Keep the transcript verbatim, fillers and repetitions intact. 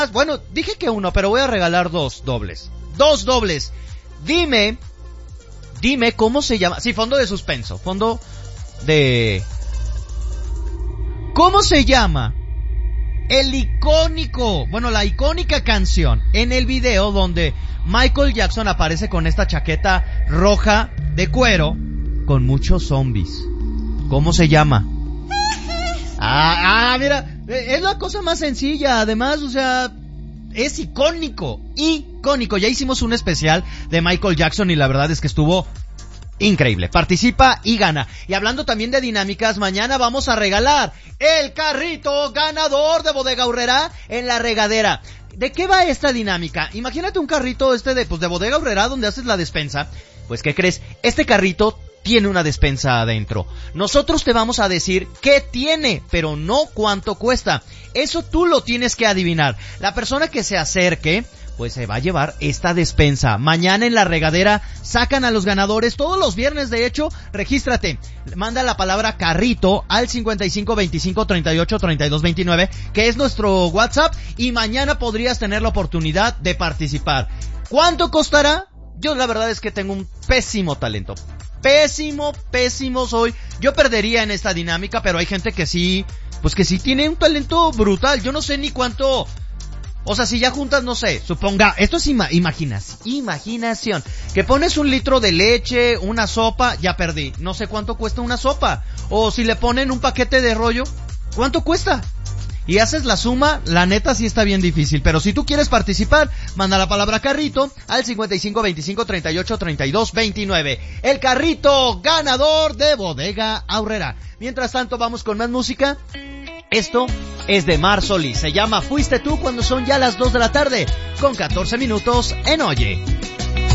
Bueno, dije que uno, pero voy a regalar dos dobles. Dos dobles. Dime, dime cómo se llama. Sí, fondo de suspenso. Fondo de... ¿Cómo se llama el icónico, bueno, la icónica canción en el video donde Michael Jackson aparece con esta chaqueta roja de cuero con muchos zombies? ¿Cómo se llama? Ah, ah, mira, es la cosa más sencilla, además, o sea, es icónico, icónico. Ya hicimos un especial de Michael Jackson y la verdad es que estuvo increíble. Participa y gana. Y hablando también de dinámicas, mañana vamos a regalar el carrito ganador de Bodega Aurrerá en la regadera. ¿De qué va esta dinámica? Imagínate un carrito este de, pues, de Bodega Aurrerá donde haces la despensa. Pues, ¿qué crees? Este carrito tiene una despensa adentro. Nosotros te vamos a decir qué tiene, pero no cuánto cuesta. Eso tú lo tienes que adivinar. La persona que se acerque, pues se va a llevar esta despensa. Mañana en la regadera sacan a los ganadores. Todos los viernes, de hecho, regístrate. Manda la palabra carrito al cincuenta y cinco veinticinco treinta y ocho treinta y dos veintinueve, que es nuestro WhatsApp, y mañana podrías tener la oportunidad de participar. ¿Cuánto costará? Yo la verdad es que tengo un pésimo talento. Pésimo, pésimo soy. Yo perdería en esta dinámica, pero hay gente que sí, pues que sí tiene un talento brutal. Yo no sé ni cuánto. O sea, si ya juntas, no sé, suponga, esto es ima- imaginas, imaginación, que pones un litro de leche, una sopa, ya perdí. No sé cuánto cuesta una sopa. O si le ponen un paquete de rollo, ¿cuánto cuesta? Y haces la suma, la neta sí está bien difícil. Pero si tú quieres participar, manda la palabra carrito al cincuenta y cinco veinticinco treinta y ocho treinta y dos veintinueve. El carrito ganador de Bodega Aurrerá. Mientras tanto, vamos con más música. Esto es de Mar Solís. Se llama Fuiste Tú, cuando son ya las dos de la tarde, con catorce minutos en Oye.